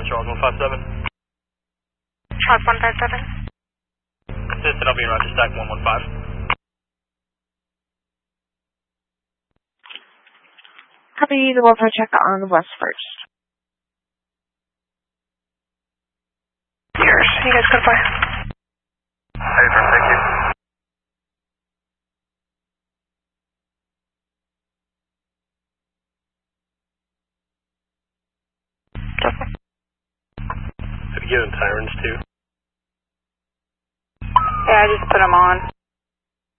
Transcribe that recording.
Charles 157. Charles 157. Assistant, I'll be in Roger Stack 115. Copy the welfare check on West First. Yours. You guys go fly. Hey, firm, thank you. Okay. Have you given sirens too? Yeah, I just put them on.